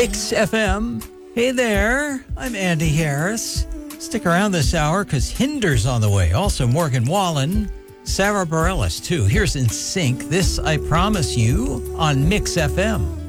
Mix FM. Hey there, I'm Andy Harris. Stick around this hour because Hinder's on the way. Also, Morgan Wallen, Sarah Bareilles, too. Here's In Sync. This I Promise You on Mix FM.